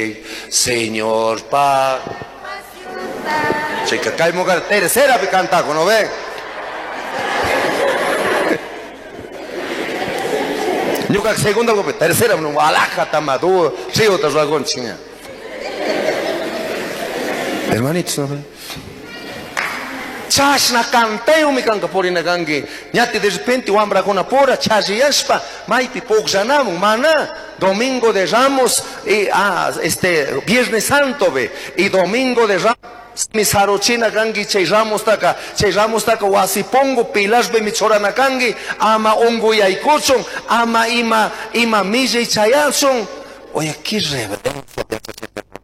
Señor paz. Chica, cae mujer, tercera que canta, ¿no ve? Yo que segunda, tercera, no, alaja tamadu, sí, otra dragón, chinga. Hermanitos, ¿no ve? Chashna canteo mi canca por inagangi. Nyati de repente o ambra con apora, chajiaspa, maiti pogjanam, mana, domingo de Ramos y Viernes Santo ve, y domingo de Ramos. Mis harochina gangi Ramos taka wasipongo pilas be mi chorana gangi ama ongo yaikochon ama ima mije chayalson. Oye, qué reverencia.